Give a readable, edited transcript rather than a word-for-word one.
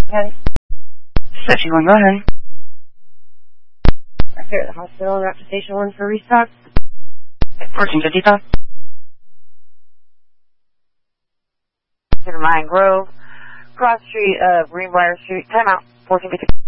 Patty. 51, go ahead. Right there at the hospital and route to Station 1 for restock. 1455. Center Mine Grove, Cross Street, Greenbrier Street. Time out. 1455.